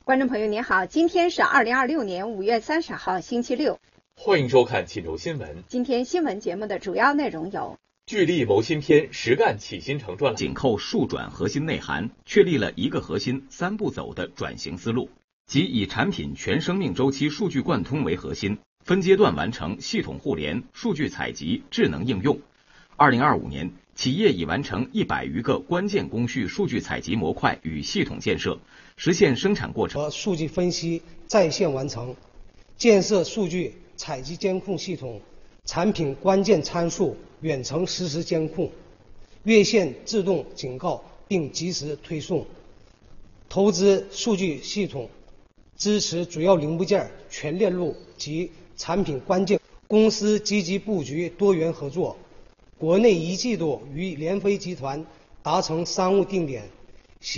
观众朋友您好，今天是2026年5月30号星期六， 欢迎收看冀州新闻。 今天新闻节目的主要内容有： 聚力谋新篇，实干起新城专栏， 紧扣数转核心内涵，确立了一个核心三步走的转型思路，即以产品全生命周期数据贯通为核心，分阶段完成系统互联、数据采集、智能应用。2025年，企业已完成100余个关键工序数据采集模块与系统建设，实现生产过程和数据分析在线完成，建设数据采集监控系统，产品关键参数远程实时监控，越线自动警告并及时推送，投资数据系统，支持主要零部件全链路及产品关键。公司积极布局多元合作，国内1季度与联飞集团达成商务定点，